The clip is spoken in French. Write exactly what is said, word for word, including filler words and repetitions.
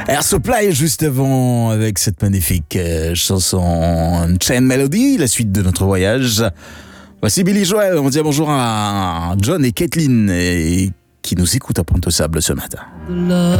Air Supply juste avant avec cette magnifique euh, chanson Chain Melody, la suite de notre voyage. Voici Billy Joel, on dit bonjour à John et Kathleen et, qui nous écoutent à Pointe-aux-Sables ce matin.